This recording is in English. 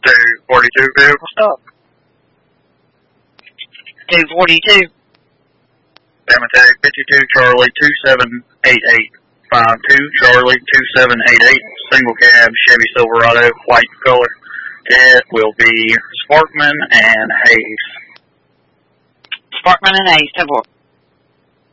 242 vehicle stop. 242. Family tag 52 Charlie 278852 Charlie 2788. Single cab Chevy Silverado, white color. It will be Sparkman and Hayes. Sparkman and Hayes, 10-4.